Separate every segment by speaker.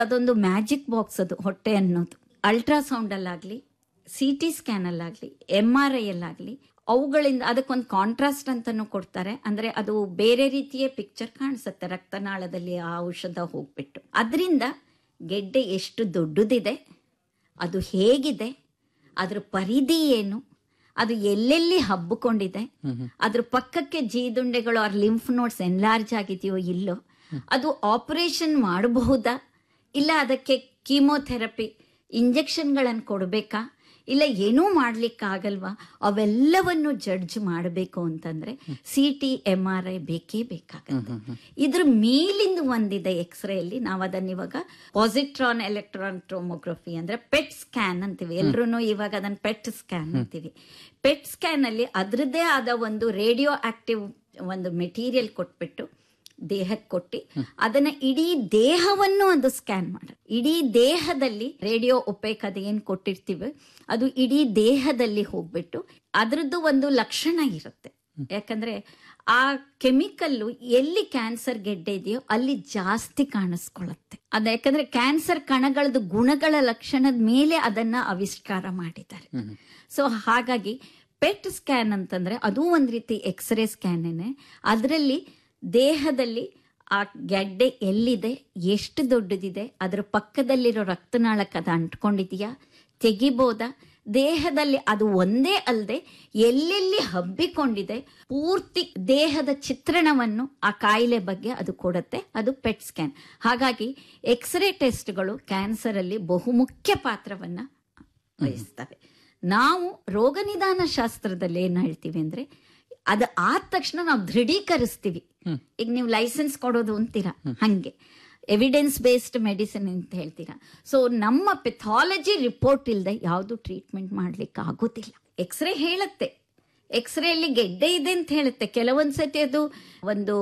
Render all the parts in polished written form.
Speaker 1: ಅದೊಂದು magic box ಅದು ಹೊಟ್ಟೆ ಅನ್ನೋದು. ಅಲ್ಟ್ರಾಸೌಂಡ್ ಅಲ್ಲಾಗ್ಲಿ, CT ಸ್ಕ್ಯಾನ್ ಅಲ್ಲಾಗ್ಲಿ, MRI ಅಲ್ಲಾಗ್ಲಿ, ಅವುಗಳಿಂದ ಅದಕ್ಕೊಂದು ಕಾಂಟ್ರಾಸ್ಟ್ ಅಂತಾನು ಕೊಡ್ತಾರೆ. ಅಂದ್ರೆ ಅದು ಬೇರೆ ರೀತಿಯ ಪಿಕ್ಚರ್ ಕಾಣಿಸುತ್ತೆ ರಕ್ತನಾಳದಲ್ಲಿ ಆ ಔಷಧ ಹೋಗ್ಬಿಟ್ಟು. ಅದರಿಂದ ಗೆಡ್ಡೆ ಎಷ್ಟು ದೊಡ್ಡದಿದೆ, ಅದು ಹೇಗಿದೆ, ಅದ್ರ ಪರಿಧಿ ಏನು, ಅದು ಎಲ್ಲೆಲ್ಲಿ ಹಬ್ಬಿಕೊಂಡಿದೆ, ಅದ್ರ ಪಕ್ಕಕ್ಕೆ ಜೀದುಂಡೆಗಳು ಆರ್ ಲಿಂಫ್ ನೋಡ್ಸ್ ಎನ್ಲಾರ್ಜ್ ಆಗಿದೆಯೋ ಇಲ್ಲೋ, ಅದು ಆಪರೇಷನ್ ಮಾಡಬಹುದಾ, ಇಲ್ಲ ಅದಕ್ಕೆ ಕೀಮೋಥೆರಪಿ ಇಂಜೆಕ್ಷನ್ಗಳನ್ನು ಕೊಡಬೇಕಾ, ಇಲ್ಲ ಏನೂ ಮಾಡ್ಲಿಕ್ಕಾಗಲ್ವಾ, ಅವೆಲ್ಲವನ್ನು ಜಡ್ಜ್ ಮಾಡಬೇಕು ಅಂತಂದ್ರೆ CT MRI ಬೇಕೇ ಬೇಕಾಗುತ್ತೆ. ಇದ್ರ ಮೇಲಿಂದ ಒಂದಿದೆ ಎಕ್ಸ್ರೇಯಲ್ಲಿ, ನಾವು ಅದನ್ನ ಇವಾಗ ಪಾಸಿಟ್ರಾನ್ ಎಲೆಕ್ಟ್ರಾನ್ ಟೊಮೊಗ್ರಫಿ ಅಂದ್ರೆ ಪೆಟ್ ಸ್ಕ್ಯಾನ್ ಅಂತೀವಿ. ಎಲ್ರೂ ಇವಾಗ ಅದನ್ನ ಪೆಟ್ ಸ್ಕ್ಯಾನ್ ಅಂತೀವಿ. ಪೆಟ್ ಸ್ಕ್ಯಾನ್ ಅಲ್ಲಿ ಅದ್ರದ್ದೇ ಆದ ಒಂದು ರೇಡಿಯೋ ಆಕ್ಟಿವ್ ಒಂದು ಮೆಟೀರಿಯಲ್ ಕೊಟ್ಬಿಟ್ಟು ದೇಹಕ್ಕೆ ಕೊಟ್ಟು ಅದನ್ನ ಇಡೀ ದೇಹವನ್ನು ಅದು ಸ್ಕ್ಯಾನ್ ಮಾಡ, ಇಡೀ ದೇಹದಲ್ಲಿ ರೇಡಿಯೋ ಒಪೇಕ್ ಅದು ಏನ್ ಕೊಟ್ಟಿರ್ತೀವಿ ಅದು ಇಡೀ ದೇಹದಲ್ಲಿ ಹೋಗ್ಬಿಟ್ಟು ಅದ್ರದ್ದು ಒಂದು ಲಕ್ಷಣ ಇರುತ್ತೆ. ಯಾಕಂದ್ರೆ ಆ ಕೆಮಿಕಲ್ಲು ಎಲ್ಲಿ ಕ್ಯಾನ್ಸರ್ ಗೆಡ್ಡೆ ಇದೆಯೋ ಅಲ್ಲಿ ಜಾಸ್ತಿ ಕಾಣಿಸ್ಕೊಳ್ಳುತ್ತೆ. ಅದ ಯಾಕಂದ್ರೆ ಕ್ಯಾನ್ಸರ್ ಕಣಗಳದ್ದು ಗುಣಗಳ ಲಕ್ಷಣದ ಮೇಲೆ ಅದನ್ನ ಆವಿಷ್ಕಾರ ಮಾಡಿದ್ದಾರೆ. ಸೊ ಹಾಗಾಗಿ ಪೆಟ್ ಸ್ಕ್ಯಾನ್ ಅಂತಂದ್ರೆ ಅದು ಒಂದ್ ರೀತಿ ಎಕ್ಸ್ರೇ ಸ್ಕ್ಯಾನೇನೆ. ಅದರಲ್ಲಿ ದೇಹದಲ್ಲಿ ಆ ಗೆಡ್ಡೆ ಎಲ್ಲಿದೆ, ಎಷ್ಟು ದೊಡ್ಡದಿದೆ, ಅದರ ಪಕ್ಕದಲ್ಲಿರೋ ರಕ್ತನಾಳಕ್ಕೆ ಅದು ಅಂಟ್ಕೊಂಡಿದೆಯಾ, ತೆಗಿಬೋದಾ, ದೇಹದಲ್ಲಿ ಅದು ಒಂದೇ ಅಲ್ಲದೆ ಎಲ್ಲೆಲ್ಲಿ ಹಬ್ಬಿಕೊಂಡಿದೆ ಪೂರ್ತಿ ದೇಹದ ಚಿತ್ರಣವನ್ನು ಆ ಕಾಯಿಲೆ ಬಗ್ಗೆ ಅದು ಕೊಡುತ್ತೆ. ಅದು ಪೆಟ್ ಸ್ಕ್ಯಾನ್. ಹಾಗಾಗಿ ಎಕ್ಸ್ರೇ ಟೆಸ್ಟ್ಗಳು ಕ್ಯಾನ್ಸರ್ ಅಲ್ಲಿ ಬಹುಮುಖ್ಯ ಪಾತ್ರವನ್ನ ವಹಿಸ್ತವೆ. ನಾವು ರೋಗ ನಿದಾನ ಶಾಸ್ತ್ರದಲ್ಲಿ ಏನ್ ಹೇಳ್ತೀವಿ ಅಂದ್ರೆ ಅದು ಆದ ತಕ್ಷಣ ನಾವು ದೃಢೀಕರಿಸ್ತೀವಿ. ಈಗ ನೀವು ಲೈಸೆನ್ಸ್ ಕೊಡೋದು ಅಂತೀರಾ, ಹಂಗೆ ಎವಿಡೆನ್ಸ್ ಬೇಸ್ಡ್ ಮೆಡಿಸಿನ್ ಅಂತ ಹೇಳ್ತೀರಾ. ಸೊ ನಮ್ಮ ಪೆಥಾಲಜಿ ರಿಪೋರ್ಟ್ ಇಲ್ಲದೆ ಯಾವುದು ಟ್ರೀಟ್ಮೆಂಟ್ ಮಾಡ್ಲಿಕ್ಕೆ ಆಗೋದಿಲ್ಲ. ಎಕ್ಸ್ರೇ ಹೇಳುತ್ತೆ, ಎಕ್ಸ್ರೇಲಿ ಗೆಡ್ಡೆ ಇದೆ ಅಂತ ಹೇಳುತ್ತೆ. ಕೆಲವೊಂದ್ಸತಿ ಅದು ಒಂದು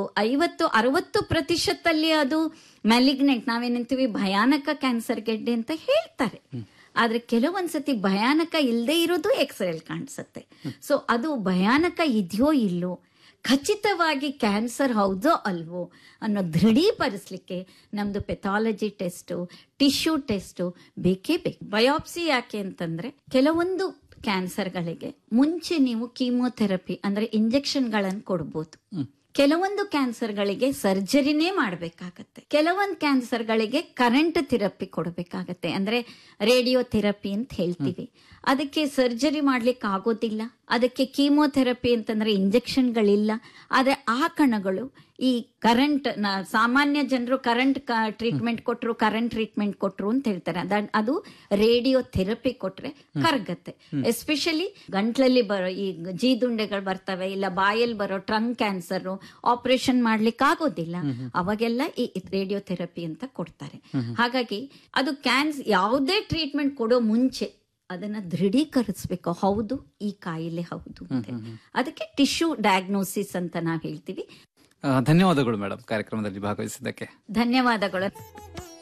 Speaker 1: 50-60% ಅದು ಮ್ಯಾಲಿಗ್ನೆಂಟ್, ನಾವೇನಂತೀವಿ ಭಯಾನಕ ಕ್ಯಾನ್ಸರ್ ಗೆಡ್ಡೆ ಅಂತ ಹೇಳ್ತಾರೆ. ಆದ್ರೆ ಕೆಲವೊಂದ್ಸತಿ ಭಯಾನಕ ಇಲ್ಲದೆ ಇರೋದು ಎಕ್ಸ್ರೇಲ್ ಕಾಣಿಸುತ್ತೆ. ಸೊ ಅದು ಭಯಾನಕ ಇದೆಯೋ ಇಲ್ಲೋ, ಖಚಿತವಾಗಿ ಕ್ಯಾನ್ಸರ್ ಹೌದೋ ಅಲ್ವೋ ಅನ್ನೋ ದೃಢೀಪಡಿಸ್ಲಿಕ್ಕೆ ನಮ್ದು ಪೆಥಾಲಜಿ ಟೆಸ್ಟು, ಟಿಶ್ಯೂ ಟೆಸ್ಟು ಬೇಕೇ ಬೇಕು. ಬಯಾಪ್ಸಿ ಯಾಕೆ ಅಂತಂದ್ರೆ ಕೆಲವೊಂದು ಕ್ಯಾನ್ಸರ್ಗಳಿಗೆ ಮುಂಚೆ ನೀವು ಕೀಮೋಥೆರಪಿ ಅಂದ್ರೆ ಇಂಜೆಕ್ಷನ್ಗಳನ್ನು ಕೊಡ್ಬೋದು. ಕೆಲವೊಂದು ಕ್ಯಾನ್ಸರ್ಗಳಿಗೆ ಸರ್ಜರಿನೇ ಮಾಡಬೇಕಾಗತ್ತೆ. ಕೆಲವೊಂದು ಕ್ಯಾನ್ಸರ್ಗಳಿಗೆ ಕರೆಂಟ್ ಥೆರಪಿ ಕೊಡಬೇಕಾಗತ್ತೆ, ಅಂದ್ರೆ ರೇಡಿಯೋ ಥೆರಪಿ ಅಂತ ಹೇಳ್ತೀವಿ. ಅದಕ್ಕೆ ಸರ್ಜರಿ ಮಾಡ್ಲಿಕ್ಕೆ ಆಗೋದಿಲ್ಲ. ಅದಕ್ಕೆ ಕೀಮೋಥೆರಪಿ ಅಂತಂದ್ರೆ ಇಂಜೆಕ್ಷನ್ಗಳಿಲ್ಲ. ಆದ್ರೆ ಆ ಕಣಗಳು ಈ ಕರೆಂಟ್, ಸಾಮಾನ್ಯ ಜನರು ಕರೆಂಟ್ ಟ್ರೀಟ್ಮೆಂಟ್ ಕೊಟ್ರು, ಕರೆಂಟ್ ಟ್ರೀಟ್ಮೆಂಟ್ ಕೊಟ್ರು ಅಂತ ಹೇಳ್ತಾರೆ. ಅದು ರೇಡಿಯೋ ಥೆರಪಿ ಕೊಟ್ರೆ ಕರಗತ್ತೆ. ಎಸ್ಪೆಷಲಿ ಗಂಟ್ಲಲ್ಲಿ ಬರೋ ಈ ಜೀದುಂಡೆಗಳು ಬರ್ತವೆ, ಇಲ್ಲ ಬಾಯಲ್ಲಿ ಬರೋ ಟ್ರಂಕ್ ಕ್ಯಾನ್ಸರ್ ಆಪರೇಷನ್ ಮಾಡ್ಲಿಕ್ಕೆ ಆಗೋದಿಲ್ಲ, ಅವಾಗೆಲ್ಲ ಈ ರೇಡಿಯೋ ಥೆರಪಿ ಅಂತ ಕೊಡ್ತಾರೆ. ಹಾಗಾಗಿ ಅದು ಯಾವುದೇ ಟ್ರೀಟ್ಮೆಂಟ್ ಕೊಡೋ ಮುಂಚೆ ಅದನ್ನ ದೃಢೀಕರಿಸಬೇಕು, ಹೌದು ಈ ಕಾಯಿಲೆ ಹೌದು ಅಂತ. ಅದಕ್ಕೆ ಟಿಶ್ಯೂ ಡಯಾಗ್ನೋಸಿಸ್ ಅಂತ ನಾವು ಹೇಳ್ತೀವಿ.
Speaker 2: ಧನ್ಯವಾದಗಳು ಮೇಡಮ್, ಕಾರ್ಯಕ್ರಮದಲ್ಲಿ ಭಾಗವಹಿಸಿದ್ದಕ್ಕೆ.
Speaker 1: ಧನ್ಯವಾದಗಳು.